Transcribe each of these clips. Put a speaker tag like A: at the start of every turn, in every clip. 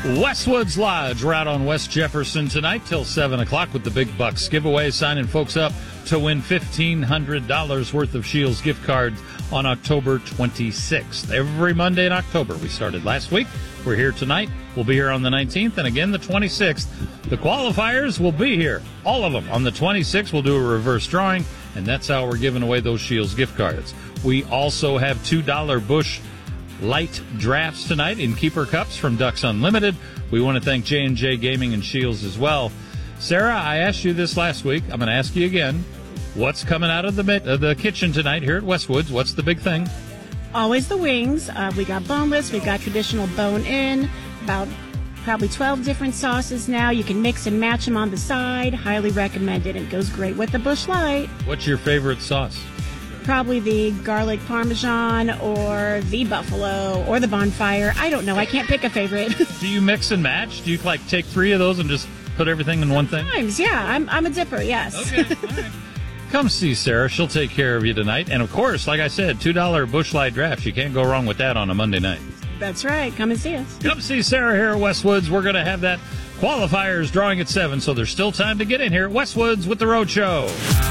A: Westwoods Lodge. We're out on West Jefferson tonight till 7 o'clock with the Big Bucks giveaway, signing folks up to win $1,500 worth of Shields gift cards on October 26th. Every Monday in October. We started last week. We're here tonight. We'll be here on the 19th and again the 26th. The qualifiers will be here, all of them. On the 26th, we'll do a reverse drawing, and that's how we're giving away those Shields gift cards. We also have $2 Busch Light drafts tonight in keeper cups from Ducks Unlimited. We want to thank J&J Gaming and Shields as well. Sarah, I asked you this last week. I'm going to ask you again. What's coming out of the kitchen tonight here at Westwoods? What's the big thing?
B: Always the wings. We got boneless. We got traditional bone-in. About probably 12 different sauces now. You can mix and match them on the side. Highly recommended. It goes great with the Busch Light.
A: What's your favorite sauce?
B: Probably the garlic parmesan or the buffalo or the bonfire. I don't know. I can't pick a favorite.
A: Do you mix and match? Do you take 3 of those and just put everything in one thing?
B: Sometimes, yeah. I'm a dipper, yes.
A: Okay, all right. Come see Sarah. She'll take care of you tonight. And, of course, like I said, $2 Busch Light drafts. You can't go wrong with that on a Monday night.
B: That's right. Come and see us.
A: Come see Sarah here at Westwoods. We're going to have that qualifiers drawing at 7, so there's still time to get in here at Westwoods with the Road Show.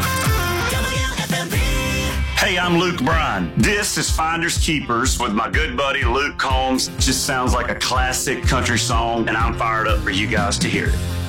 C: Hey, I'm Luke Bryan. This is Finders Keepers with my good buddy Luke Combs. Just sounds like a classic country song, and I'm fired up for you guys to hear it.